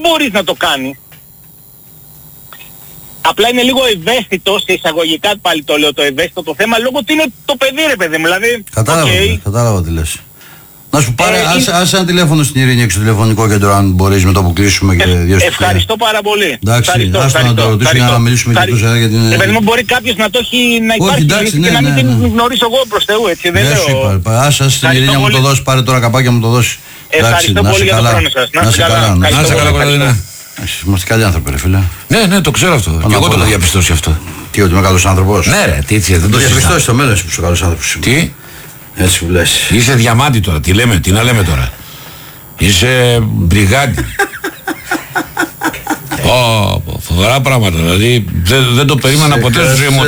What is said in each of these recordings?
μπορείς να το κάνεις. Απλά είναι λίγο ευαίσθητο, σε εισαγωγικά πάλι το λέω το ευαίσθητο το θέμα, λόγω ότι είναι το παιδί ρε παιδί μου, δηλαδή... Κατάλαβα τι λες. Να σου πάρε, άσε ένα τηλέφωνο στην Ειρήνη έξω τηλεφωνικό κέντρο αν μπορείς με το που κλείσουμε και ευχαριστώ πάρα πολύ. Εντάξει, άστο να το ρωτήσω για να μιλήσουμε και τους για την... Παιδί μου μπορεί κάποιος να το έχει, να υπάρχει και να μην την γνωρίσω εγώ προς Θεού, έτσι δεν λέω. Άσε την Ειρήνη μου το δώσει, πάρε τώρα καπάκια μου το δώσει. Ευχαριστώ πολύ για το χρόνο σας. Να είσαι καλά. Να είσαι καλά, Κωνσταντίνα. Είμαστε καλοί άνθρωποι, ρε φίλε. Ναι, το ξέρω αυτό. Και εγώ το έχω διαπιστώσει αυτό. Τι, ότι είμαι καλός άνθρωπος? Ναι, ρε, τι έτσι, δεν το συζητάω. Διαπιστώσει το μέλλον, εσύ που είσαι καλός άνθρωπος. Τι? Έτσι που λες. Είσαι διαμάντι τώρα, τι να λέμε τώρα. Είσαι μπριγάντι. Φοβερά πράγματα, δηλαδή δεν το περίμενα ποτέ στη ζωή μου.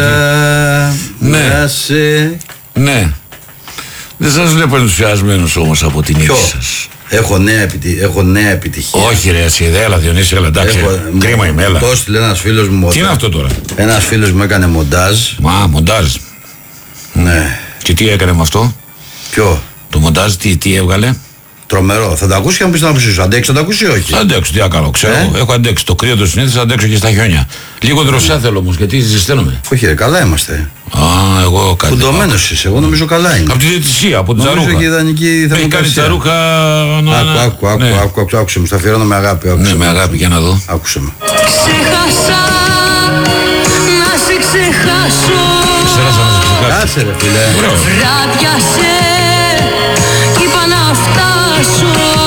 Ναι. Δεν σας βλέπω ενθουσιασμένος όμως από την νίκη σας. Έχω νέα επιτυχία. Όχι ρε, εσύ έλα Διονύση, έλα εντάξει. Κρίμα είμαι, έλα. Το έστειλε ένας φίλος μου. Τι είναι αυτό τώρα? Ένας φίλος μου έκανε μοντάζ. Μοντάζ. Ναι. Και τι έκανε με αυτό? Ποιο? Το μοντάζ τι έβγαλε? Τρομερό. Θα τα ακούσει και να μου πεις να ακούσεις. Αντέξεις, θα τα ακούσει ή όχι? Θα αντέξω, τι να κάνω, ξέρω. Έχω αντέξει το κρύο του συνήθως, θα αντέξω και στα χιόνια. Λίγο δροσιά θέλω όμως, γιατί ζεσταίνομαι. Όχι ρε, καλά είμαστε. Εγώ κάτι. Φουντωμένος είσαι, εγώ νομίζω καλά είναι. Από τη διαιτησία, από την Τσαρούχα. Νομίζω και ιδανική έχει κάνει Τσαρούχα. Άκουσε μου, στα αφιερώνω με αγάπη. Ναι, με αγάπη, για να δω. Άκουσε με. Ξέχασα να σε ξεχάσω. Κάτσε ρε φίλε. Βράδιασε κι είπα να φτάσω.